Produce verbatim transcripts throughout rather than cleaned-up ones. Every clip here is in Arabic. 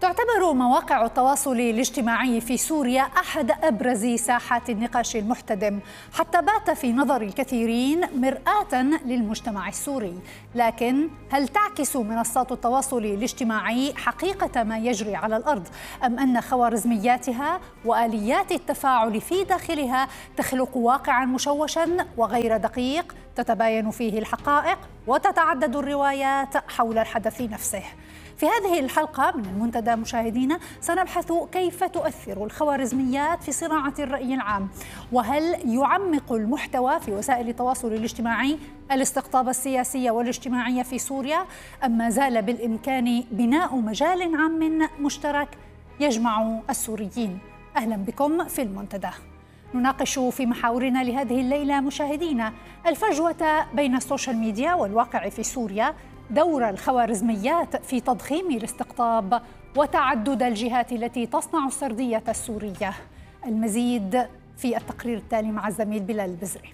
تعتبر مواقع التواصل الاجتماعي في سوريا أحد أبرز ساحات النقاش المحتدم، حتى بات في نظر الكثيرين مرآة للمجتمع السوري. لكن هل تعكس منصات التواصل الاجتماعي حقيقة ما يجري على الأرض، أم أن خوارزمياتها وآليات التفاعل في داخلها تخلق واقعا مشوشا وغير دقيق تتباين فيه الحقائق وتتعدد الروايات حول الحدث نفسه؟ في هذه الحلقة من المنتدى مشاهدينا سنبحث كيف تؤثر الخوارزميات في صناعة الرأي العام، وهل يعمق المحتوى في وسائل التواصل الاجتماعي الاستقطاب السياسي والاجتماعي في سوريا، أم ما زال بالإمكان بناء مجال عام مشترك يجمع السوريين؟ أهلا بكم في المنتدى. نناقش في محاورنا لهذه الليلة مشاهدينا الفجوة بين السوشيال ميديا والواقع في سوريا، دور الخوارزميات في تضخيم الاستقطاب، وتعدد الجهات التي تصنع السردية السورية. المزيد في التقرير التالي مع الزميل بلال البزري.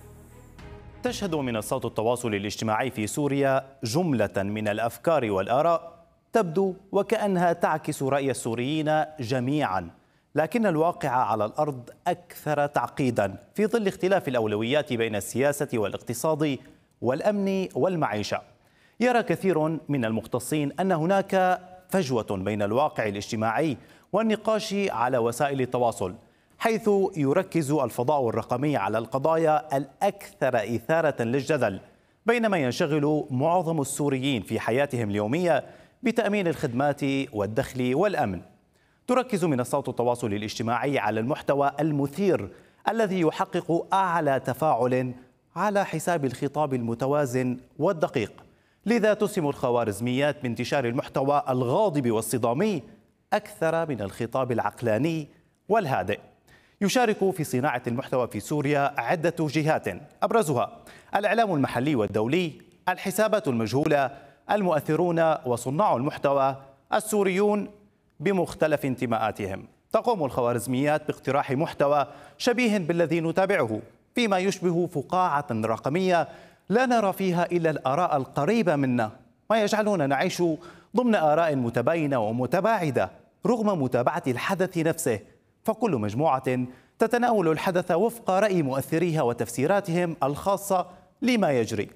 تشهد منصات التواصل الاجتماعي في سوريا جملة من الأفكار والآراء تبدو وكأنها تعكس رأي السوريين جميعا، لكن الواقع على الأرض أكثر تعقيدا في ظل اختلاف الأولويات بين السياسة والاقتصاد والأمن والمعيشة. يرى كثير من المختصين أن هناك فجوة بين الواقع الاجتماعي والنقاش على وسائل التواصل، حيث يركز الفضاء الرقمي على القضايا الأكثر إثارة للجدل، بينما ينشغل معظم السوريين في حياتهم اليومية بتأمين الخدمات والدخل والأمن. تركز منصات التواصل الاجتماعي على المحتوى المثير الذي يحقق أعلى تفاعل على حساب الخطاب المتوازن والدقيق، لذا تسهم الخوارزميات بانتشار المحتوى الغاضب والصدامي أكثر من الخطاب العقلاني والهادئ. يشارك في صناعة المحتوى في سوريا عدة جهات، أبرزها الإعلام المحلي والدولي، الحسابات المجهولة، المؤثرون وصناع المحتوى السوريون بمختلف انتماءاتهم. تقوم الخوارزميات باقتراح محتوى شبيه بالذي نتابعه، فيما يشبه فقاعة رقمية لا نرى فيها إلا الآراء القريبة منا، ما يجعلنا نعيش ضمن آراء متباينة ومتباعدة رغم متابعة الحدث نفسه، فكل مجموعة تتناول الحدث وفق رأي مؤثريها وتفسيراتهم الخاصة لما يجري.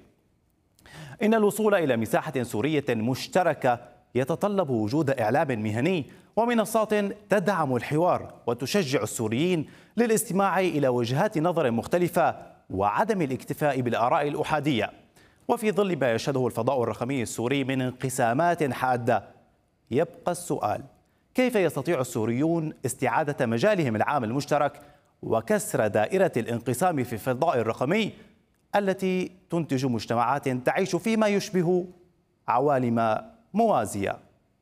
إن الوصول إلى مساحة سورية مشتركة يتطلب وجود إعلام مهني ومنصات تدعم الحوار وتشجع السوريين للاستماع إلى وجهات نظر مختلفة وعدم الاكتفاء بالآراء الأحادية. وفي ظل ما يشهده الفضاء الرقمي السوري من انقسامات حادة، يبقى السؤال: كيف يستطيع السوريون استعادة مجالهم العام المشترك وكسر دائرة الانقسام في الفضاء الرقمي التي تنتج مجتمعات تعيش فيما يشبه عوالم موازية؟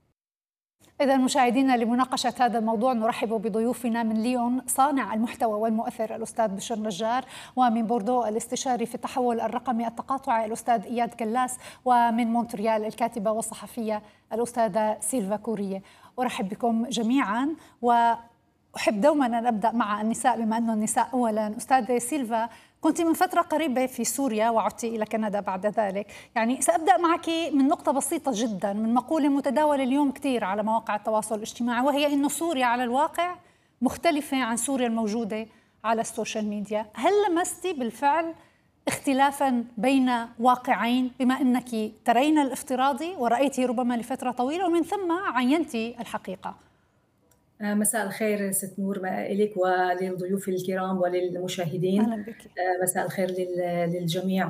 إذا مشاهدينا، لمناقشة هذا الموضوع نرحب بضيوفنا: من ليون صانع المحتوى والمؤثر الأستاذ بشر نجار، ومن بوردو الاستشاري في التحول الرقمي التقاطعي الأستاذ إياد كلاس، ومن مونتريال الكاتبة والصحفية الأستاذة سيلفا كورية. أرحب بكم جميعا، وأحب دوما أن أبدأ مع النساء بما أنه النساء أولا. أستاذة سيلفا، كنت من فترة قريبة في سوريا وعدت إلى كندا بعد ذلك. يعني سأبدأ معك من نقطة بسيطة جدا، من مقولة متداولة اليوم كثير على مواقع التواصل الاجتماعي، وهي أن سوريا على الواقع مختلفة عن سوريا الموجودة على السوشيال ميديا. هل لمستي بالفعل اختلافا بين واقعين، بما أنك ترين الافتراضي ورأيته ربما لفترة طويلة ومن ثم عينتي الحقيقة؟ مساء الخير ست نور لك وللضيوف الكرام وللمشاهدين. أهلا بك. مساء الخير للجميع.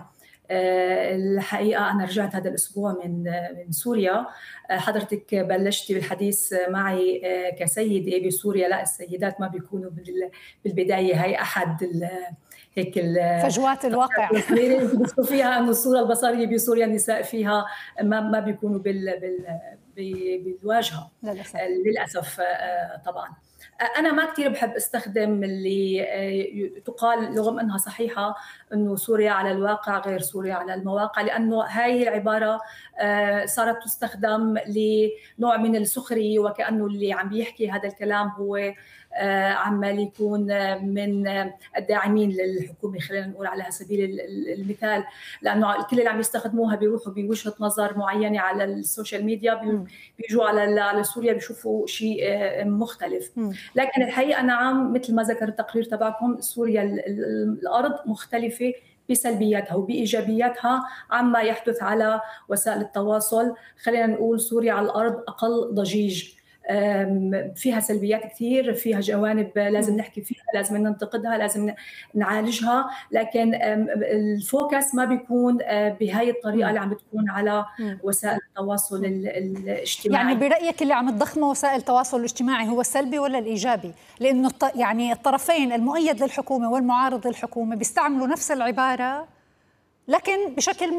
الحقيقة أنا رجعت هذا الأسبوع من من سوريا. حضرتك بلشتي بالحديث معي كسيدة بسوريا. لا، السيدات ما بيكونوا بالبداية، هي أحد هيك فجوات الواقع فيها أن الصورة البصرية بسوريا النساء فيها ما ما بيكونوا بال بال بالواجهة للأسف. للأسف طبعا. أنا ما كتير بحب استخدم اللي تقال رغم أنها صحيحة أنه سوريا على الواقع غير سوريا على المواقع، لأنه هاي العبارة صارت تستخدم لنوع من السخرية، وكأنه اللي عم بيحكي هذا الكلام هو عمال يكون من الداعمين للحكومة، خلينا نقول على سبيل المثال، لأنه كل اللي عم يستخدموها بيروحوا بوجهة نظر معينة على السوشيال ميديا بيجوا على على سوريا بيشوفوا شيء مختلف. لكن الحقيقه نعم مثل ما ذكر التقرير تبعكم، سوريا الارض مختلفه بسلبياتها وبإيجابياتها عما يحدث على وسائل التواصل. خلينا نقول سوريا على الأرض أقل ضجيج، فيها سلبيات كثير، فيها جوانب لازم نحكي فيها، لازم ننتقدها، لازم نعالجها، لكن الفوكس ما بيكون بهاي الطريقة اللي عم بتكون على وسائل التواصل الاجتماعي. يعني برأيك اللي عم تضخمه وسائل التواصل الاجتماعي هو السلبي ولا الإيجابي؟ لأنه يعني الطرفين المؤيد للحكومة والمعارض للحكومة بيستعملوا نفس العبارة لكن بشكل